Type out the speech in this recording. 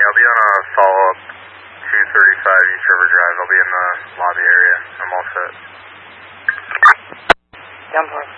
I'll be on a follow-up 235 East River Drive. I'll be in the lobby area. I'm all set. Down 4.